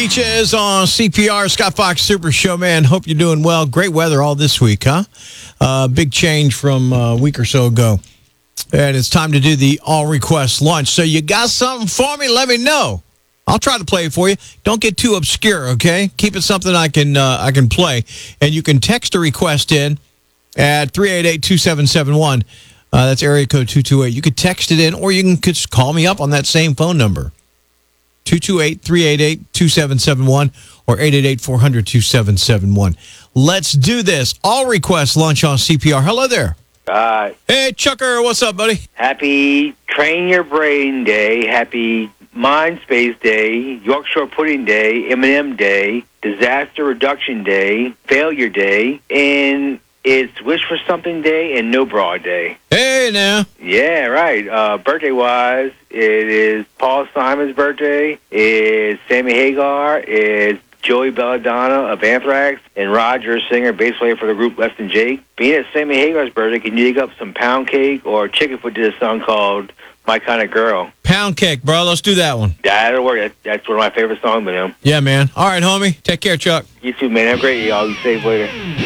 Peaches on CPR, Scott Fox Super Show, man. Hope you're doing well. Great weather all this week, huh? Big change from a week or so ago. And it's time to do the all request lunch. So you got something for me? Let me know. I'll try to play it for you. Don't get too obscure, okay? Keep it something I can play. And you can text a request in at 388-2771. That's area code 228. You could text it in, or you can just call me up on that same phone number. 228-388-2771 or 888-400-2771. Let's do this. All request lunch on CPR. Hello there. Hey, Chucker. What's up, buddy? Happy Train Your Brain Day. Happy Mind Space Day. Yorkshire Pudding Day. M&M Day. Disaster Reduction Day. Failure Day. And it's Wish for Something Day and No Bra Day. Hey, now. Yeah, right. Birthday-wise, it is Paul Simon's birthday. It's Sammy Hagar. It's Joey Belladonna of Anthrax. And Roger, singer, bass player for the group Less Than Jake. Being at Sammy Hagar's birthday, can you dig up some pound cake? Or Chickenfoot did a song called My Kind of Girl. Pound cake, bro. Let's do that one. That'll work. That's one of my favorite songs by them. Yeah, man. All right, homie. Take care, Chuck. You too, man. Have a great day, y'all. You safe later.